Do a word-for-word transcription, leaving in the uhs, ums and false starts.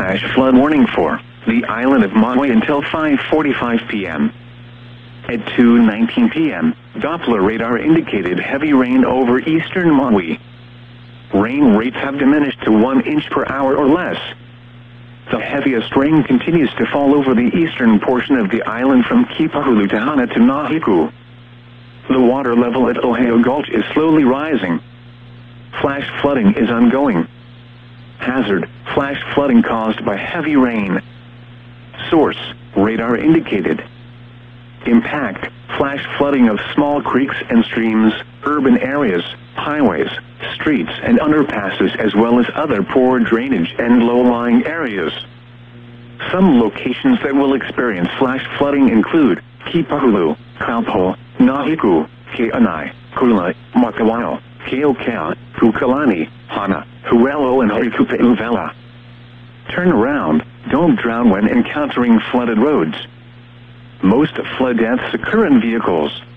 flash flood warning for the island of Maui until five forty-five p m At two nineteen p m, Doppler radar indicated heavy rain over eastern Maui. Rain rates have diminished to one inch per hour or less. The heaviest rain continues to fall over the eastern portion of the island from Kipahulu to Hana to Nahiku. The water level at Ohio Gulch is slowly rising. Flash flooding is ongoing. Hazard, flash flooding caused by heavy rain. Source, radar indicated. Impact, flash flooding of small creeks and streams, urban areas, highways, streets and underpasses as well as other poor drainage and low-lying areas. Some locations that will experience flash flooding include Kipahulu, Kaupo, Nahiku, Ke'anai, Kula, Makawao, Keokea, Kukalani, Hana, Huelo and Harikupe'uvela. Turn around, don't drown when encountering flooded roads. Most flood deaths occur in vehicles.